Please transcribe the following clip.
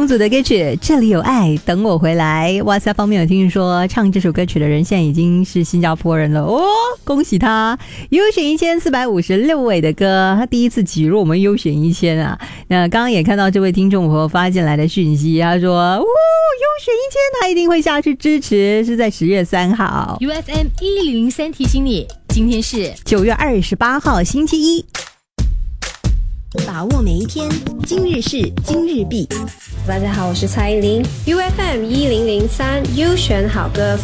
重组的歌曲《这里有爱等我回来》。哇塞，方面有听说唱这首歌曲的人现在已经是新加坡人了哦，恭喜他！优选1456位的歌，他第一次挤入我们优选1000啊。那刚刚也看到这位听众朋友发进来的讯息，他说优选1000他一定会下去支持，是在10月3号。 UFM 1003提醒你，今天是 9月28号星期一。 把握每一天，今日事今日毕。 大家好，我是蔡依林。UFM 1003优选好歌